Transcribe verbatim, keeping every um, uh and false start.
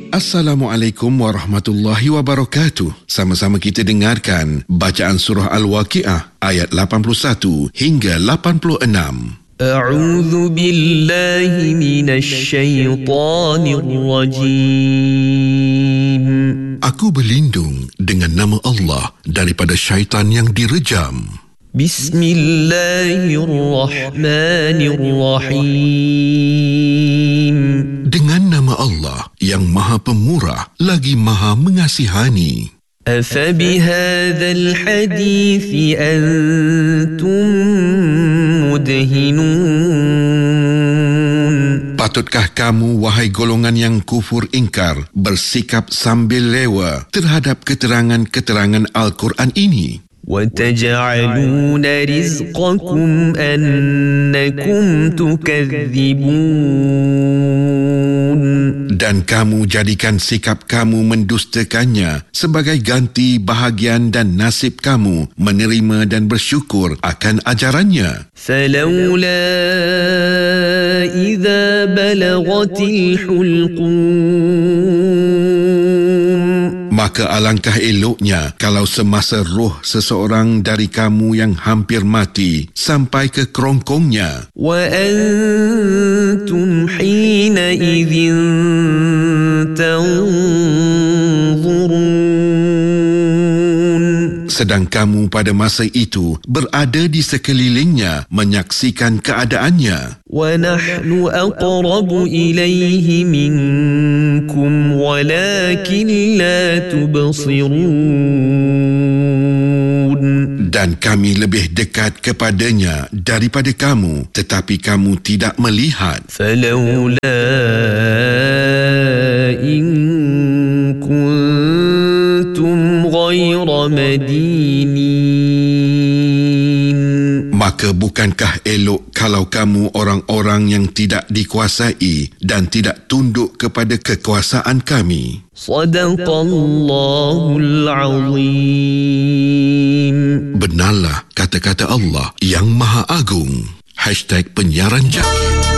Assalamualaikum warahmatullahi wabarakatuh. Sama-sama kita dengarkan bacaan surah Al-Waqiah ayat lapan puluh satu hingga lapan puluh enam. A'udzu billahi minasy syaithanir rajim. Aku berlindung dengan nama Allah daripada syaitan yang direjam. Bismillahirrahmanirrahim. Dengan nama Allah yang Maha Pemurah lagi Maha Mengasihani. Afabihadzal hadithi antum mudhinun. Patutkah kamu, wahai golongan yang kufur ingkar, bersikap sambil lewa terhadap keterangan-keterangan Al-Quran ini? وَتَجْعَلُونَ رِزْقَكُمْ أَنَّكُمْ تُكَذِّبُونَ. Dan kamu jadikan sikap kamu mendustakannya sebagai ganti bahagian dan nasib kamu menerima dan bersyukur akan ajarannya. فَلَوْلَا إِذَا بَلَغَتِ الْحُلْقُومَ. Maka alangkah eloknya kalau semasa roh seseorang dari kamu yang hampir mati sampai ke kerongkongnya. وَأَنْتُمْ حِينَئِذٍ تَنْظُرُونَ. Sedang kamu pada masa itu berada di sekelilingnya menyaksikan keadaannya. وَنَحْنُ أَقْرَبُ إِلَيْهِ مِنْكُمْ وَلَكِنْ لَا تُبْصِرُونَ. Dan kami lebih dekat kepadanya daripada kamu, tetapi kamu tidak melihat. فَلَوْلَا إِن كُنْتُمْ غَيْرَ مَدِينِينَ. Maka bukankah elok kalau kamu orang-orang yang tidak dikuasai dan tidak tunduk kepada kekuasaan kami? Sadaqallahul Azim. Benarlah kata-kata Allah yang Maha Agung. Hashtag Penyiaran Jaki.